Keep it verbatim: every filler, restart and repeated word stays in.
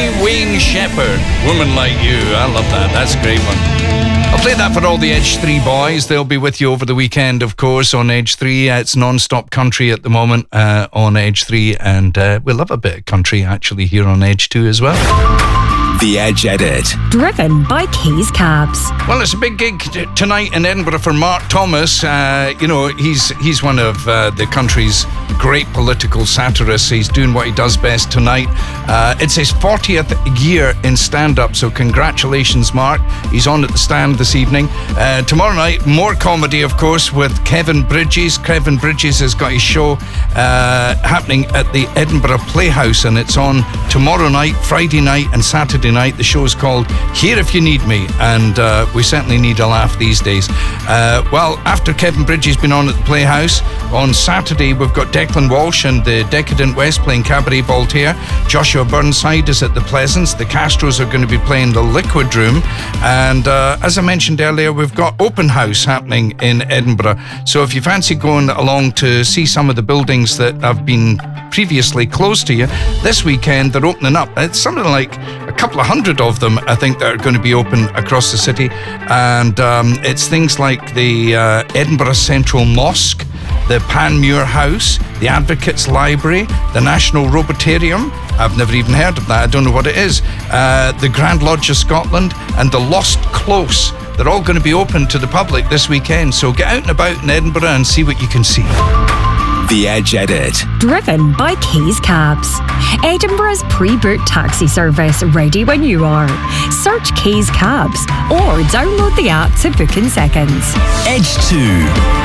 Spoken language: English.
Amy Wayne Shepherd, Woman Like You. I love that. That's a great one. I'll play that for all the Edge three boys. They'll be with you over the weekend, of course, on Edge three. Uh, it's non-stop country at the moment uh, on Edge three, and uh, we love a bit of country, actually, here on Edge two as well. The Edge Edit. Driven by Keys Cabs. Well, it's a big gig t- tonight in Edinburgh for Mark Thomas. Uh, you know, he's he's one of uh, the country's great political satirists. He's doing what he does best tonight. Uh, it's his fortieth year in stand-up, so congratulations, Mark. He's on at the stand this evening. Uh, tomorrow night, more comedy, of course, with Kevin Bridges. Kevin Bridges has got his show uh, happening at the Edinburgh Playhouse, and it's on tomorrow night, Friday night and Saturday night. The show's called Here If You Need Me, and uh, we certainly need a laugh these days. Uh, well, after Kevin Bridges been on at the Playhouse, on Saturday we've got Declan Walsh and the Decadent West playing Cabaret Voltaire. Joshua Burnside is at the Pleasance. The Castros are going to be playing the Liquid Room, and uh, as I mentioned earlier, we've got Open House happening in Edinburgh. So if you fancy going along to see some of the buildings that have been previously closed to you, this weekend they're opening up. It's something like a couple of hundred of them, I think, that are going to be open across the city, and um, it's things like the uh, Edinburgh Central Mosque, the Panmure House, the Advocates Library, the National Robotarium. I've never even heard of that. I don't know what it is. Uh, the Grand Lodge of Scotland and the Lost Close. They're all going to be open to the public this weekend, so get out and about in Edinburgh and see what you can see. The Edge Edit. Driven by Keys Cabs. Edinburgh's pre-booked taxi service, ready when you are. Search Keys Cabs or download the app to book in seconds. Edge two.